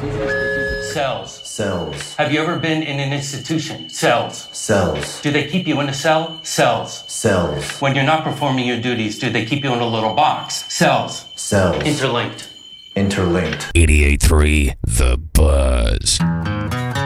Cells. Cells. Have you ever been in an institution? Cells. Cells. Do they keep you in a cell? Cells. Cells. When you're not performing your duties, do they keep you in a little box? Cells. Cells. Interlinked. Interlinked. 88.3 The Buzz.